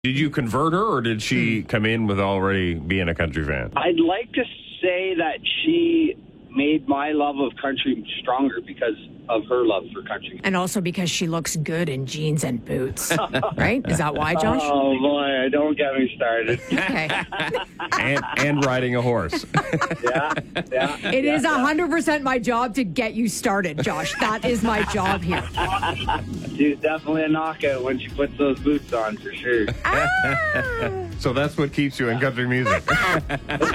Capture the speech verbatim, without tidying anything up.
Did you convert her, or did she come in with already being a country fan? I'd like to say that she made my love of country stronger because of her love for country. And also because she looks good in jeans and boots, right? Is that why, Josh? Oh, boy, don't get me started. Okay. and, and riding a horse. yeah, yeah. It yeah, is one hundred percent my job to get you started, Josh. That is my job here. She's definitely a knockout when she puts those boots on, for sure. So that's what keeps you in country music.